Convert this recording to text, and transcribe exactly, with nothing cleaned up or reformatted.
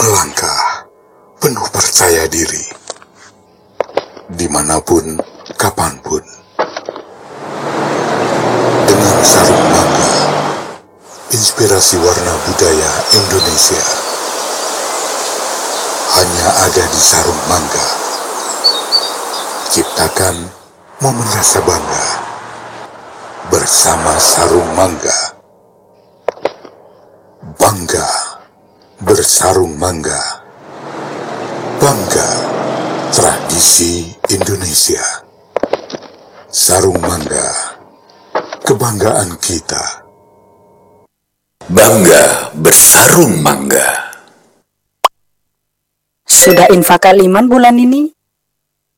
Melangkah penuh percaya diri, dimanapun, kapanpun. Dengan sarung mangga, inspirasi warna budaya Indonesia hanya ada di sarung mangga. Ciptakan momen rasa bangga bersama sarung mangga. Bangga bersarung mangga. Bangga tradisi Indonesia. Sarung mangga, kebanggaan kita. Bangga bersarung mangga. Sudah infak kaliman bulan ini?